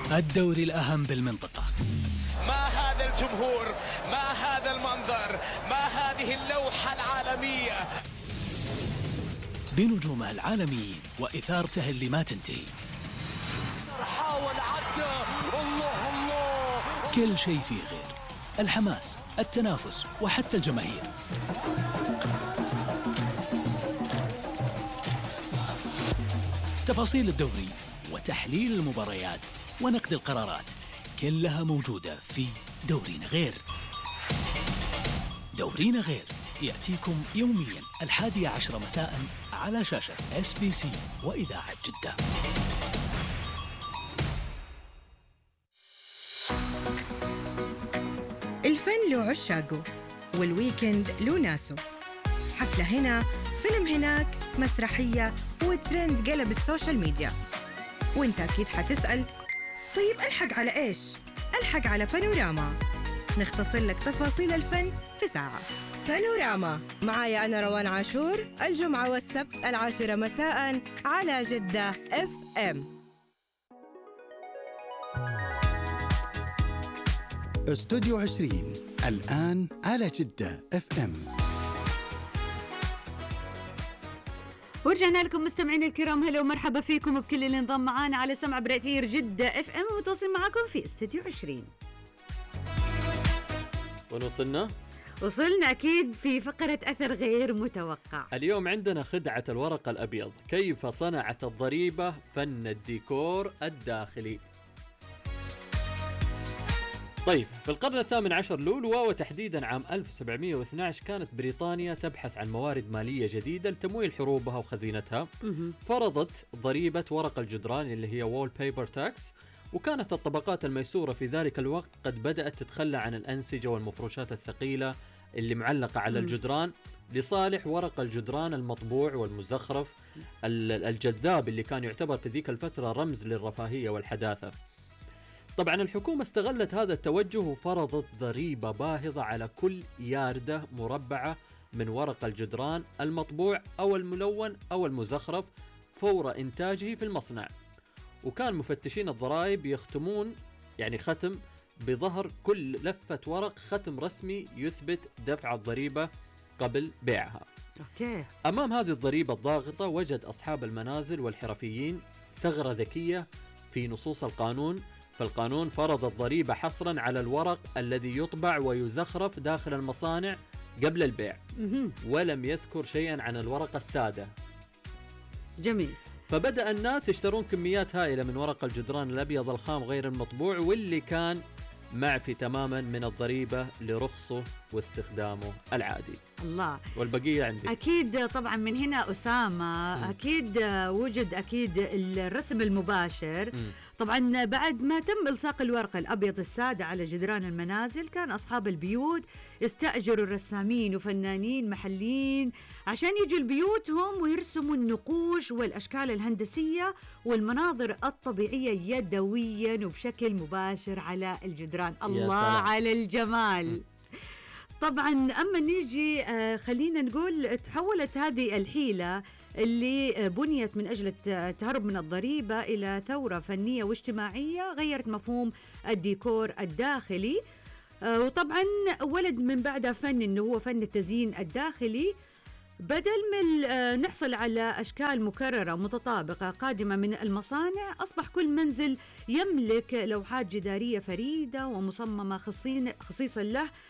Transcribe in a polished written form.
الدوري الأهم بالمنطقة. ما هذا الجمهور، ما هذا المنظر، ما هذه اللوحة العالمية بنجومه العالميين وإثارته اللي ما تنتهي. حاول عدى، الله الله، كل شيء فيه غير الحماس، التنافس وحتى الجماهير. تفاصيل الدوري وتحليل المباريات ونقد القرارات كلها موجودة في دورينا غير. دورينا غير يأتيكم يوميا 11 مساء على شاشة SBC وإذاعة جدة. الفن له عشاقه والويكند له ناسه. حفلة هنا، فيلم هناك، مسرحية وترند قلب السوشيال ميديا. وانت أكيد حتسأل، طيب ألحق على إيش؟ ألحق على بانوراما، نختصر لك تفاصيل الفن في ساعة. بانوراما معايا أنا روان عاشور، الجمعة والسبت 10 مساء على جدة FM. استوديو 20 الآن على جدة FM. ورجعنا لكم مستمعين الكرام، هلا ومرحبا فيكم بكل اللي انضم معانا على سمع برأثير جدة FM، ومتواصل معكم في استوديو 20. وين وصلنا؟ وصلنا أكيد في فقرة أثر غير متوقع. اليوم عندنا خدعة الورق الأبيض، كيف صنعت الضريبة فن الديكور الداخلي. طيب، في القرن الثامن عشر لولو، وتحديدا عام 1712، كانت بريطانيا تبحث عن موارد مالية جديدة لتمويل حروبها وخزينتها. فرضت ضريبة ورق الجدران اللي هي وول بيبر تاكس، وكانت الطبقات الميسورة في ذلك الوقت قد بدأت تتخلى عن الأنسجة والمفروشات الثقيلة اللي معلقة على الجدران لصالح ورق الجدران المطبوع والمزخرف الجذاب اللي كان يعتبر في ذيك الفترة رمز للرفاهية والحداثة. طبعا الحكومة استغلت هذا التوجه وفرضت ضريبة باهظة على كل ياردة مربعة من ورق الجدران المطبوع أو الملون أو المزخرف فور إنتاجه في المصنع. وكان مفتشين الضرائب يختمون ختم بظهر كل لفة ورق ختم رسمي يثبت دفع الضريبة قبل بيعها. أمام هذه الضريبة الضاغطة، وجد أصحاب المنازل والحرفيين ثغرة ذكية في نصوص القانون. فالقانون فرض الضريبة حصرا على الورق الذي يطبع ويزخرف داخل المصانع قبل البيع، ولم يذكر شيئا عن الورق السادة. جميل. فبدأ الناس يشترون كميات هائلة من ورق الجدران الأبيض الخام غير المطبوع، واللي كان معفي تماما من الضريبة لرخصه واستخدامه العادي. الله. والبقية عندي. أكيد طبعا من هنا أسامة أكيد وجد أكيد الرسم المباشر. طبعا بعد ما تم إلصاق الورق الأبيض السادة على جدران المنازل، كان أصحاب البيوت يستأجروا الرسامين وفنانين محليين عشان يجوا لبيوتهم ويرسموا النقوش والأشكال الهندسية والمناظر الطبيعية يدويا وبشكل مباشر على الجدران. الله على الجمال. طبعا أما نيجي خلينا نقول تحولت هذه الحيلة اللي بنيت من أجل التهرب من الضريبة إلى ثورة فنية واجتماعية غيرت مفهوم الديكور الداخلي. وطبعا ولد من بعدها فن إنه هو فن التزيين الداخلي. بدل من نحصل على أشكال مكررة متطابقة قادمة من المصانع، أصبح كل منزل يملك لوحات جدارية فريدة ومصممة خصيصا له